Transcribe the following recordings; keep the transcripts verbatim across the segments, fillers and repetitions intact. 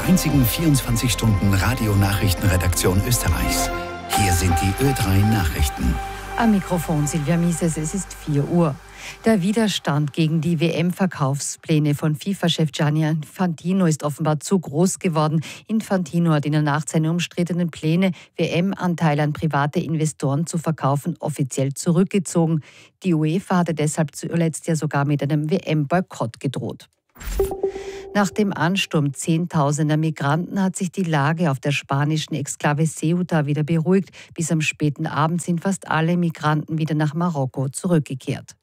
einzigen vierundzwanzig Stunden Radionachrichtenredaktion Österreichs. Hier sind die Ö drei Nachrichten. Am Mikrofon Silvia Mieses, es ist vier Uhr. Der Widerstand gegen die W M-Verkaufspläne von FIFA-Chef Gianni Infantino ist offenbar zu groß geworden. Infantino hat in der Nacht seine umstrittenen Pläne, W M-Anteile an private Investoren zu verkaufen, offiziell zurückgezogen. Die UEFA hatte deshalb zuletzt ja sogar mit einem W M-Boykott gedroht. Nach dem Ansturm zehntausender Migranten hat sich die Lage auf der spanischen Exklave Ceuta wieder beruhigt. Bis am späten Abend sind fast alle Migranten wieder nach Marokko zurückgekehrt.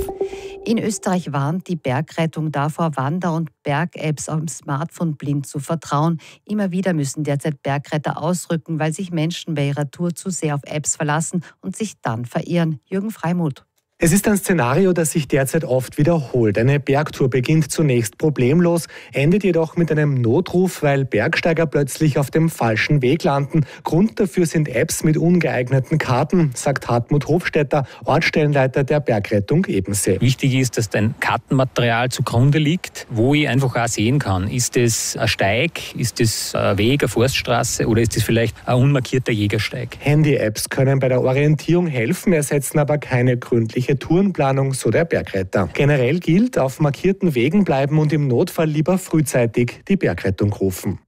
In Österreich warnt die Bergrettung davor, Wander- und Berg-Apps am Smartphone blind zu vertrauen. Immer wieder müssen derzeit Bergretter ausrücken, weil sich Menschen bei ihrer Tour zu sehr auf Apps verlassen und sich dann verirren. Jürgen Freimuth. Es ist ein Szenario, das sich derzeit oft wiederholt. Eine Bergtour beginnt zunächst problemlos, endet jedoch mit einem Notruf, weil Bergsteiger plötzlich auf dem falschen Weg landen. Grund dafür sind Apps mit ungeeigneten Karten, sagt Hartmut Hofstetter, Ortsstellenleiter der Bergrettung Ebensee. Wichtig ist, dass ein Kartenmaterial zugrunde liegt, wo ich einfach auch sehen kann, ist es ein Steig, ist es ein Weg, eine Forststraße oder ist es vielleicht ein unmarkierter Jägersteig. Handy-Apps können bei der Orientierung helfen, ersetzen aber keine gründliche Tourenplanung, so der Bergretter. Generell gilt, auf markierten Wegen bleiben und im Notfall lieber frühzeitig die Bergrettung rufen.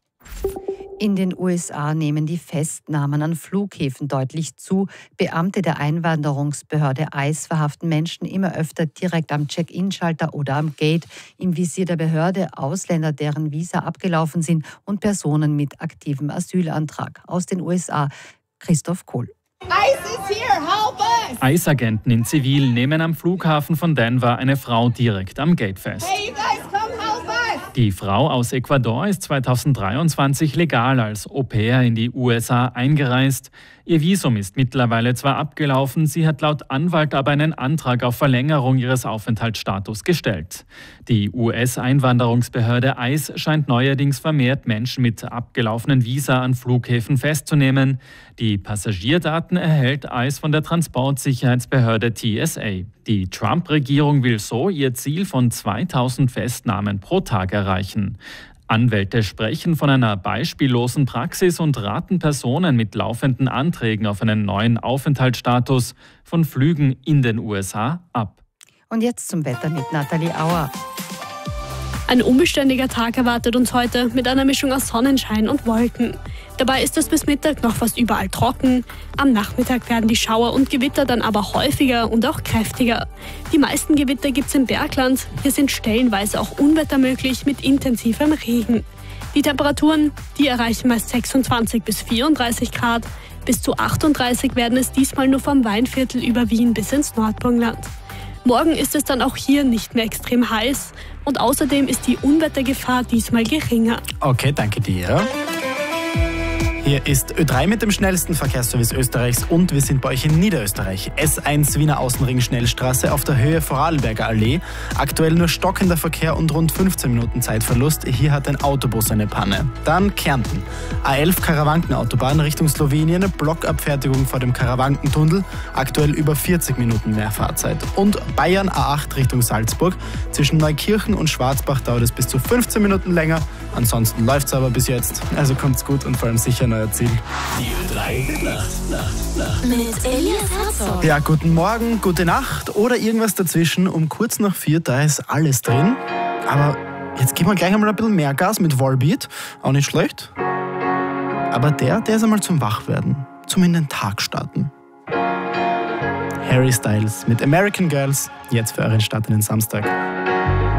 In den U S A nehmen die Festnahmen an Flughäfen deutlich zu. Beamte der Einwanderungsbehörde I C E verhaften Menschen immer öfter direkt am Check-in-Schalter oder am Gate. Im Visier der Behörde Ausländer, deren Visa abgelaufen sind und Personen mit aktivem Asylantrag. Aus den U S A, Christoph Kohl. I C E is here, help us! I C E-Agenten in Zivil nehmen am Flughafen von Denver eine Frau direkt am Gate fest. Hey, you guys, come help us! Die Frau aus Ecuador ist zweitausenddreiundzwanzig legal als Au-pair in die U S A eingereist. Ihr Visum ist mittlerweile zwar abgelaufen, sie hat laut Anwalt aber einen Antrag auf Verlängerung ihres Aufenthaltsstatus gestellt. Die U S-Einwanderungsbehörde I C E scheint neuerdings vermehrt Menschen mit abgelaufenen Visa an Flughäfen festzunehmen. Die Passagierdaten erhält I C E von der Transportsicherheitsbehörde T S A. Die Trump-Regierung will so ihr Ziel von zweitausend Festnahmen pro Tag erreichen. Anwälte sprechen von einer beispiellosen Praxis und raten Personen mit laufenden Anträgen auf einen neuen Aufenthaltsstatus von Flügen in den U S A ab. Und jetzt zum Wetter mit Nathalie Auer. Ein unbeständiger Tag erwartet uns heute mit einer Mischung aus Sonnenschein und Wolken. Dabei ist es bis Mittag noch fast überall trocken. Am Nachmittag werden die Schauer und Gewitter dann aber häufiger und auch kräftiger. Die meisten Gewitter gibt es im Bergland. Hier sind stellenweise auch Unwetter möglich mit intensivem Regen. Die Temperaturen, die erreichen meist sechsundzwanzig bis vierunddreißig Grad. Bis zu achtunddreißig werden es diesmal nur vom Weinviertel über Wien bis ins Nordburgenland. Morgen ist es dann auch hier nicht mehr extrem heiß und außerdem ist die Unwettergefahr diesmal geringer. Okay, danke dir. Hier ist Ö drei mit dem schnellsten Verkehrsservice Österreichs und wir sind bei euch in Niederösterreich. S eins Wiener Außenring Schnellstraße auf der Höhe Vorarlberger Allee. Aktuell nur stockender Verkehr und rund fünfzehn Minuten Zeitverlust. Hier hat ein Autobus eine Panne. Dann Kärnten. A elf Karawankenautobahn Richtung Slowenien. Blockabfertigung vor dem Karawankentunnel. Aktuell über vierzig Minuten mehr Fahrzeit. Und Bayern A acht Richtung Salzburg. Zwischen Neukirchen und Schwarzbach dauert es bis zu fünfzehn Minuten länger. Ansonsten läuft es aber bis jetzt. Also kommt's gut und vor allem sicher ein neuer Ziel. Die Ö drei Nacht, Nacht, Nacht. Mit Elias Herzog. Ja, guten Morgen, gute Nacht oder irgendwas dazwischen. Um kurz nach vier, da ist alles drin. Aber jetzt geben wir gleich einmal ein bisschen mehr Gas mit Volbeat. Auch nicht schlecht. Aber der, der ist einmal zum Wachwerden. Zum in den Tag starten. Harry Styles mit American Girls. Jetzt für euren Start in den Samstag.